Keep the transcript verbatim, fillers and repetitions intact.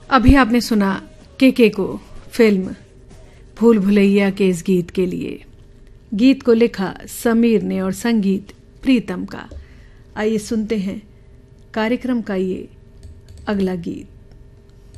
अभी आपने सुना केके को फिल्म भूल भुलैया के इस गीत के लिए। गीत को लिखा समीर ने और संगीत प्रीतम का। आइए सुनते हैं कार्यक्रम का ये अगला गीत।